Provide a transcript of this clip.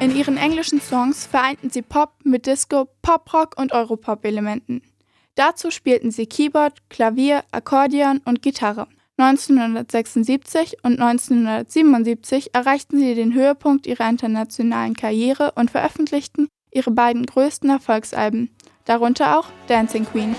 In ihren englischen Songs vereinten sie Pop mit Disco, Poprock und Europop-Elementen. Dazu spielten sie Keyboard, Klavier, Akkordeon und Gitarre. 1976 und 1977 erreichten sie den Höhepunkt ihrer internationalen Karriere und veröffentlichten ihre beiden größten Erfolgsalben, darunter auch Dancing Queen.